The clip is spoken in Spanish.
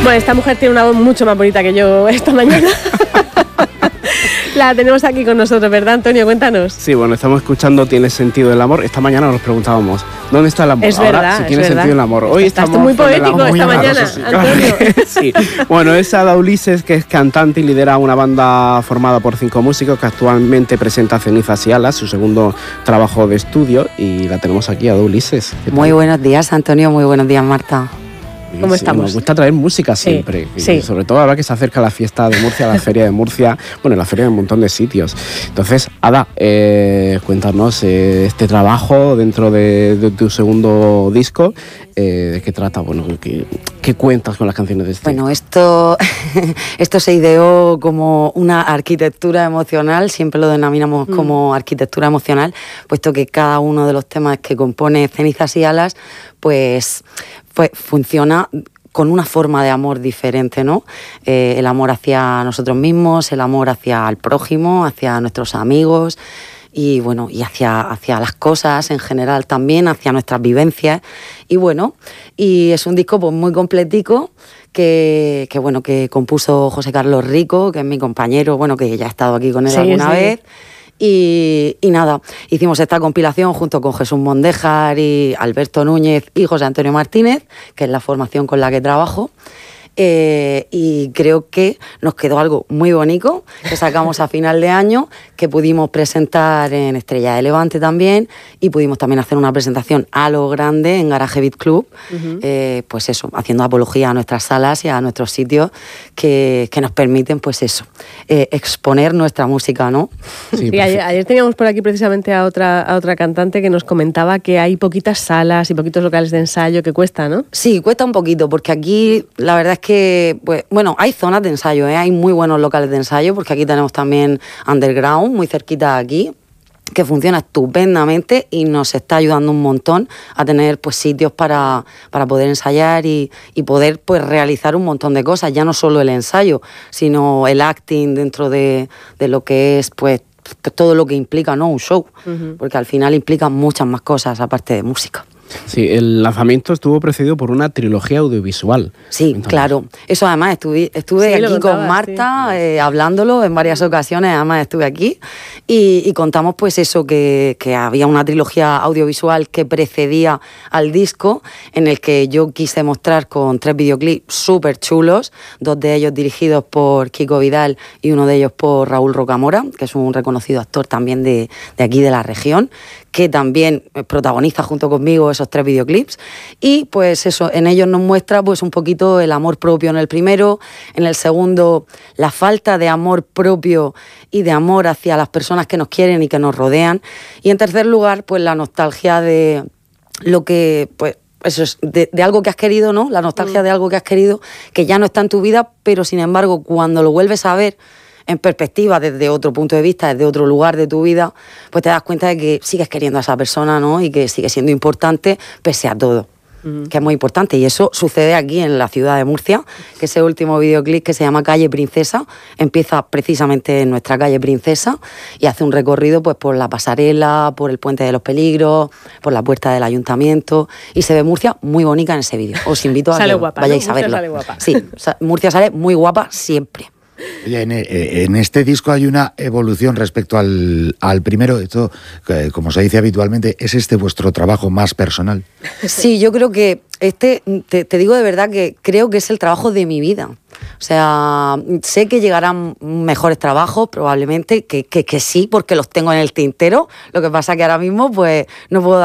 Bueno, esta mujer tiene una voz mucho más bonita que yo esta mañana. La tenemos aquí con nosotros, ¿verdad, Antonio? Cuéntanos. Sí, bueno, estamos escuchando Tiene sentido el amor. Esta mañana nos preguntábamos, ¿dónde está el amor? Es Ahora, verdad, si tiene sentido el amor. Hoy estás estamos muy poético esta mañana, sí, Antonio. Sí. Bueno, es Ada Ulises, que es cantante y lidera una banda formada por 5 músicos que actualmente presenta Cenizas y Alas, su segundo trabajo de estudio, y la tenemos aquí, Ada Ulises. Muy buenos días, Antonio, muy buenos días, Marta. ¿Cómo estamos? Nos gusta traer música siempre, sí. Y sobre todo ahora que se acerca la fiesta de Murcia, la feria de Murcia, bueno, la feria de un montón de sitios. Entonces, Ada, cuéntanos este trabajo dentro de tu segundo disco, ¿de qué trata? Bueno, ¿qué cuentas con las canciones de este? Bueno, esto se ideó como una arquitectura emocional, siempre lo denominamos como arquitectura emocional, puesto que cada uno de los temas que compone Cenizas y Alas, pues funciona con una forma de amor diferente, ¿no? El amor hacia nosotros mismos, el amor hacia el prójimo, hacia nuestros amigos y bueno, y hacia las cosas en general también, hacia nuestras vivencias. Y bueno, y es un disco pues muy completico que compuso José Carlos Rico, que es mi compañero, bueno, que ya he estado aquí con él alguna vez. Y nada, hicimos esta compilación junto con Jesús Mondéjar y Alberto Núñez y José Antonio Martínez, que es la formación con la que trabajo. Y creo que nos quedó algo muy bonito que sacamos a final de año, que pudimos presentar en Estrella de Levante también, y pudimos también hacer una presentación a lo grande en Garaje Beat Club, pues eso, haciendo apología a nuestras salas y a nuestros sitios que nos permiten, pues eso, exponer nuestra música, ¿no? Sí, ayer teníamos por aquí precisamente a otra cantante que nos comentaba que hay poquitas salas y poquitos locales de ensayo, que cuesta, ¿no? Sí, cuesta un poquito, porque aquí la verdad es que, pues, bueno, hay zonas de ensayo, hay muy buenos locales de ensayo, porque aquí tenemos también Underground, muy cerquita de aquí, que funciona estupendamente y nos está ayudando un montón a tener pues sitios para poder ensayar y poder pues realizar un montón de cosas, ya no solo el ensayo, sino el acting dentro de lo que es pues todo lo que implica, ¿no?, un show, porque al final implica muchas más cosas aparte de música. Sí, el lanzamiento estuvo precedido por una trilogía audiovisual. Sí, entonces, claro. Eso además estuve aquí con Marta, hablándolo en varias ocasiones, además estuve aquí y contamos pues eso, que había una trilogía audiovisual que precedía al disco, en el que yo quise mostrar con 3 videoclips súper chulos, 2 de ellos dirigidos por Kiko Vidal y uno de ellos por Raúl Rocamora, que es un reconocido actor también de aquí de la región, que también protagoniza junto conmigo esos 3 videoclips, y pues eso, en ellos nos muestra pues un poquito el amor propio en el primero, en el segundo la falta de amor propio y de amor hacia las personas que nos quieren y que nos rodean, y en tercer lugar pues la nostalgia de lo que pues eso es de algo que has querido, ¿no? La nostalgia de algo que has querido, que ya no está en tu vida, pero sin embargo cuando lo vuelves a ver en perspectiva, desde otro punto de vista, desde otro lugar de tu vida, pues te das cuenta de que sigues queriendo a esa persona, ¿no? Y que sigue siendo importante pese a todo, que es muy importante. Y eso sucede aquí en la ciudad de Murcia, que ese último videoclip, que se llama Calle Princesa, empieza precisamente en nuestra calle Princesa y hace un recorrido pues por la pasarela, por el Puente de los Peligros, por la puerta del ayuntamiento, y se ve Murcia muy bonita en ese vídeo. Os invito a que guapa, vayáis, ¿no? a verlo. Sale guapa. Sí, Murcia sale muy guapa siempre. Oye, en este disco hay una evolución respecto al primero. Esto, como se dice habitualmente, ¿es este vuestro trabajo más personal? Sí, yo creo que te digo de verdad que creo que es el trabajo de mi vida. O sea, sé que llegarán mejores trabajos, probablemente, que sí, porque los tengo en el tintero. Lo que pasa que ahora mismo pues no puedo